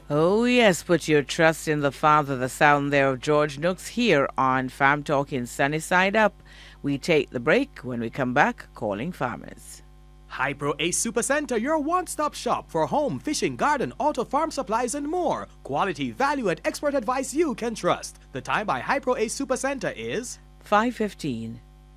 Oh, yes, put your trust in the Father. The sound there of George Nooks here on Farm Talk in Sunny Side Up. We take the break. When we come back, calling farmers. Hypro Ace Supercenter, your one-stop shop for home, fishing, garden, auto, farm supplies, and more. Quality, value, and expert advice you can trust. The time by Hypro Ace Supercenter is 5:15.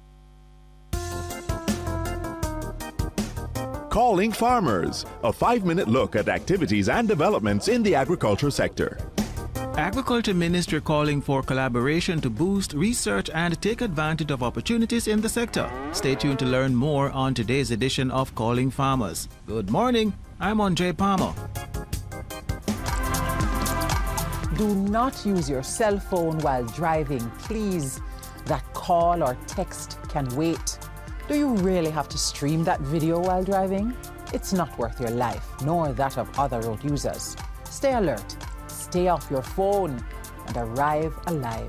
Calling Farmers, a 5-minute look at activities and developments in the agriculture sector. Agriculture Ministry calling for collaboration to boost research and take advantage of opportunities in the sector. Stay tuned to learn more on today's edition of Calling Farmers. Good morning, I'm Andre Palmer. Do not use your cell phone while driving, please. That call or text can wait. Do you really have to stream that video while driving? It's not worth your life, nor that of other road users. Stay alert, stay off your phone, and arrive alive.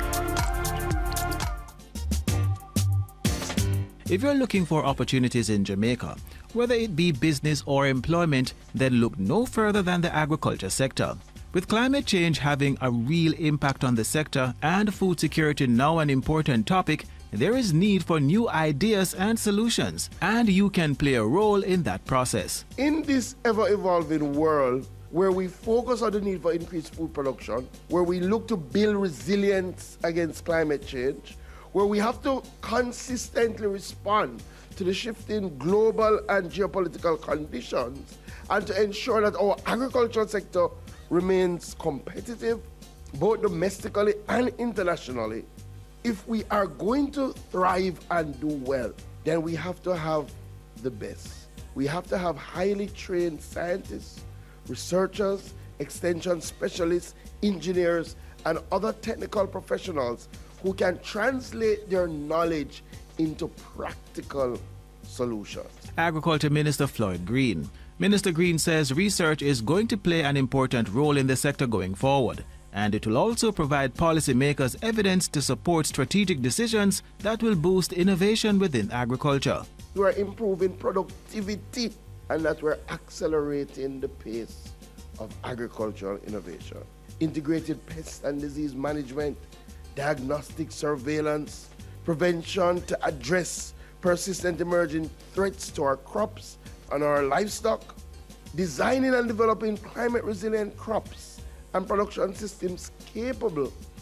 If you're looking for opportunities in Jamaica, whether it be business or employment, then look no further than the agriculture sector. With climate change having a real impact on the sector and food security now an important topic, there is need for new ideas and solutions, and you can play a role in that process. In this ever-evolving world, where we focus on the need for increased food production, where we look to build resilience against climate change, where we have to consistently respond to the shifting global and geopolitical conditions, and to ensure that our agricultural sector remains competitive, both domestically and internationally. If we are going to thrive and do well, then we have to have the best. We have to have highly trained scientists, researchers, extension specialists, engineers, and other technical professionals who can translate their knowledge into practical solutions. Agriculture Minister Floyd Green. Minister Green says research is going to play an important role in the sector going forward, and it will also provide policymakers evidence to support strategic decisions that will boost innovation within agriculture. We're improving productivity, and that we're accelerating the pace of agricultural innovation. Integrated pest and disease management, diagnostic surveillance, prevention to address persistent emerging threats to our crops and our livestock, designing and developing climate resilient crops and production systems capable